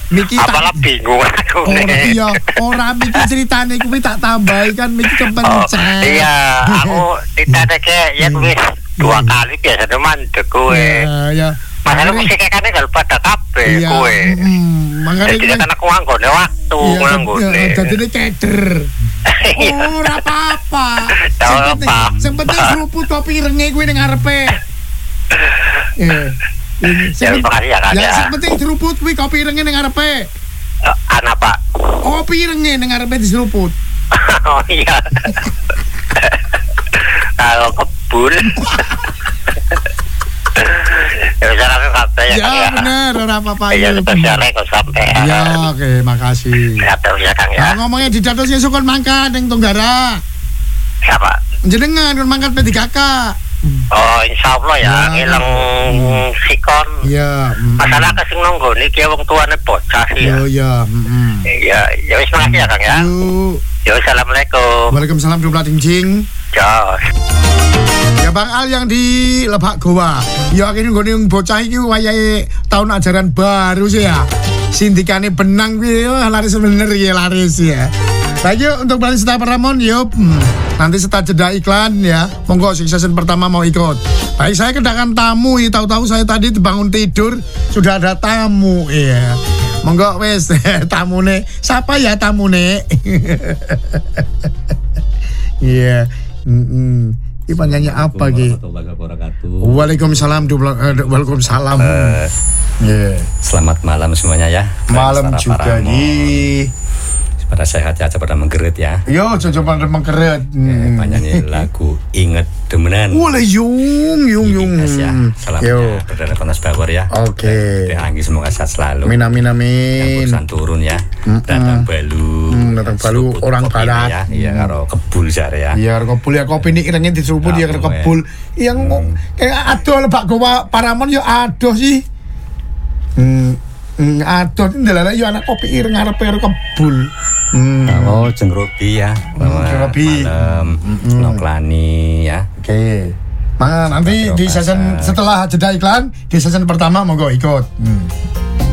Miki apalah bingung aku nih. Iya, ora Miki ceritane kuwi tak tambahi kan Miki kepencet. Iya, aku ditadeke ya kuwi 2 kali biasa mandek kuwi. Iya. Masalah mesti kekane kalau pada kabeh kowe. Makane iki kan aku nganggone waktu nganggone. Dadine ceder. Ora apa-apa. Sing penting seruput kopi irenge kuwi ning ngarepe. Sing penting seruput kuwi kopi irenge ning ngarepe. Ana Pak. Kopi irenge ning ngarepe diseruput. Oh iya. Kalau kebun. Ya bener, ora apa-apa. Ya spesialnya kok sampai. Ya oke, makasih. Ya terus ya Kang ya. Ngomongnya di dados sesuk kon mangkat ning Tonggara. Siapa? Jenengan kon mangkat P3K. Oh, insyaallah ya, ilang sikon. Iya. Masalah kesing nonggone iki wong tuane bocah sih. Oh iya, Iya, ya wis makasih ya Kang ya. Yo, assalamualaikum. Waalaikumsalam warahmatullahi wabarakatuh. Jos. Ya Bang Al yang di Lebak Goa. Ya akhirnya nggone bocah iki wayahe tahun ajaran baru sih ya. Sindikane benang kuwi laris bener ya laris ya. Ayo untuk balik setelah Ramon yuk. Nanti setelah jeda iklan ya. Monggo season pertama mau ikut. Baik saya kedatangan tamu ya, tahu-tahu saya tadi bangun tidur sudah ada tamu ya. Monggo wes tamune. Siapa ya tamune? Iya. Ini panjangnya apa Ki? Waalaikumsalam. Waalaikumsalam. Selamat malam semuanya ya. Malam juga Ki. Pada sehat ya, pada menggerit ya. Yo, coba pada menggerit. Panjangnya lagu Inget Demenan. Boleh yung. Ya. Salamnya Perdana Kontas Bawor ya. Oke. Anggi semoga sehat selalu. Amin. Yang turun ya. Datang Balu. Orang barat. Ya, iya karo kebul jare ya. Iya, kebul ya kopi ini irenge diseruput ya karo kebul. Yang kayak adoh Lebak Goa Paramon yo adoh sih. Adoh ndelala yo anak kopi ireng ngarepe karo kebul. Oh, Jenggrobi ya. Jenggrobi. Noklani ya. Oke. Nanti di season setelah jeda iklan di season pertama monggo ikut.